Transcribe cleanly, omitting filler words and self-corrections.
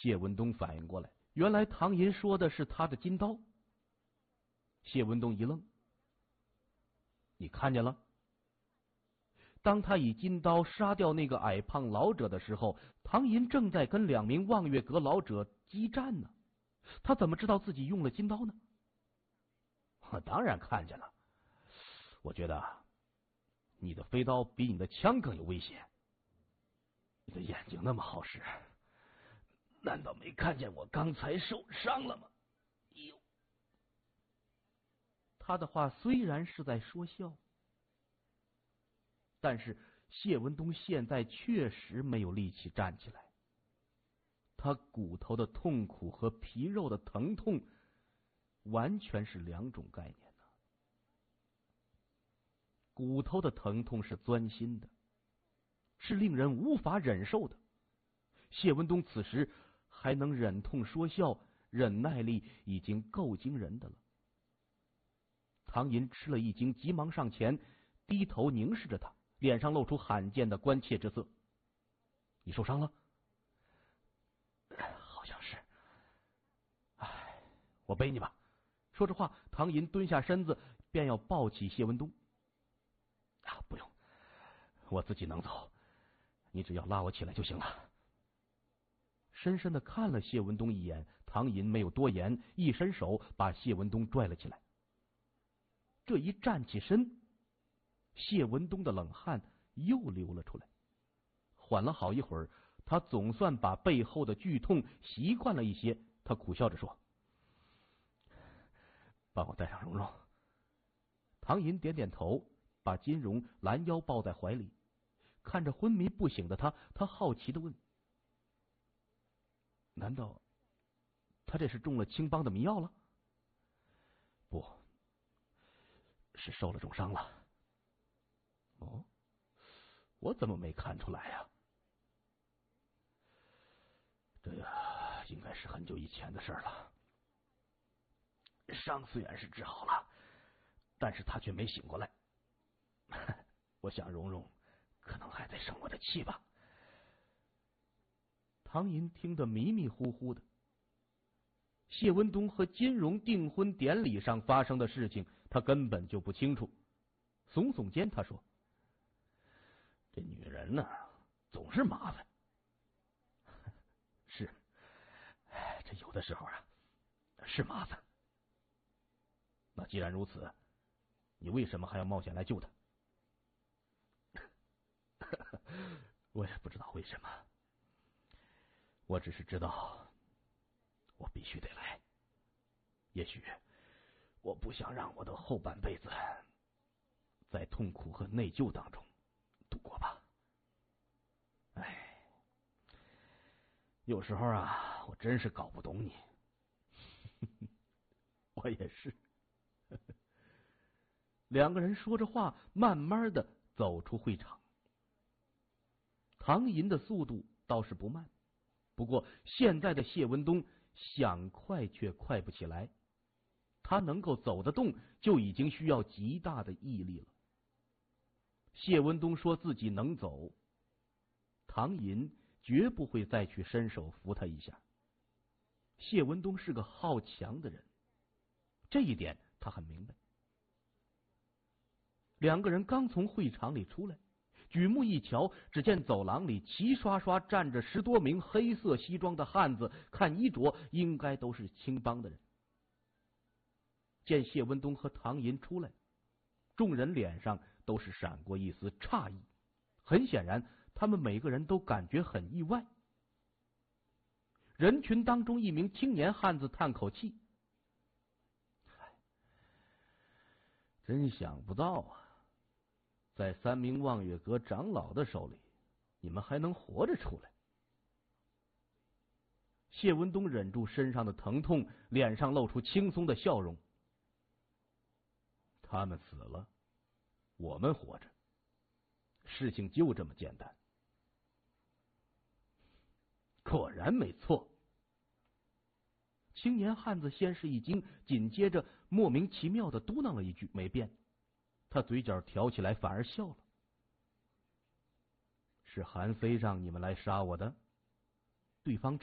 谢文东反应过来，原来唐寅说的是他的金刀。谢文东一愣：“你看见了？”当他以金刀杀掉那个矮胖老者的时候，唐寅正在跟2名望月阁老者激战呢。他怎么知道自己用了金刀呢？我当然看见了。我觉得你的飞刀比你的枪更有危险。你的眼睛那么好使，难道没看见我刚才受伤了吗？呦！他的话虽然是在说笑，但是谢文东现在确实没有力气站起来。他骨头的痛苦和皮肉的疼痛完全是2种概念呢。骨头的疼痛是钻心的，是令人无法忍受的。谢文东此时还能忍痛说笑，忍耐力已经够惊人的了。唐寅吃了一惊，急忙上前，低头凝视着他，脸上露出罕见的关切之色。你受伤了？好像是。哎，我背你吧。说着话，唐寅蹲下身子，便要抱起谢文东。不用，我自己能走，你只要拉我起来就行了。深深的看了谢文东一眼，唐寅没有多言，一伸手把谢文东拽了起来。这一站起身，谢文东的冷汗又流了出来。缓了好一会儿，他总算把背后的剧痛习惯了一些，他苦笑着说：“帮我带上蓉蓉。”唐寅点点头，把金荣拦腰抱在怀里，看着昏迷不醒的他，他好奇的问：“难道他这是中了青帮的迷药了？”“不，是受了重伤了。”“哦，我怎么没看出来呀？”“这应该是很久以前的事了。伤虽然是治好了，但是他却没醒过来。我想蓉蓉可能还在生我的气吧。”唐寅听得迷迷糊糊的。谢文东和金荣订婚典礼上发生的事情，他根本就不清楚。耸耸肩，他说：“这女人呢，总是麻烦。”“是，这有的时候是麻烦。那既然如此，你为什么还要冒险来救她？”“我也不知道为什么，我只是知道我必须得来。也许我不想让我的后半辈子在痛苦和内疚当中度过吧。哎，有时候我真是搞不懂你。”“我也是。”2个人说着话，慢慢的走出会场。唐寅的速度倒是不慢，不过现在的谢文东想快却快不起来。他能够走得动，就已经需要极大的毅力了。谢文东说自己能走，唐寅绝不会再去伸手扶他一下。谢文东是个好强的人，这一点他很明白。2个人刚从会场里出来，举目一瞧，只见走廊里齐刷刷站着10多名黑色西装的汉子，看衣着应该都是青帮的人。见谢文东和唐寅出来，众人脸上都是闪过一丝诧异，很显然他们每个人都感觉很意外。人群当中，一名青年汉子叹口气：“真想不到在3名望月阁长老的手里，你们还能活着出来。”谢文东忍住身上的疼痛，脸上露出轻松的笑容：“他们死了，我们活着，事情就这么简单。”“果然没错。”青年汉子先是一惊，紧接着莫名其妙的嘟囔了一句，没变。他嘴角挑起来，反而笑了：“是韩非让你们来杀我的？”对方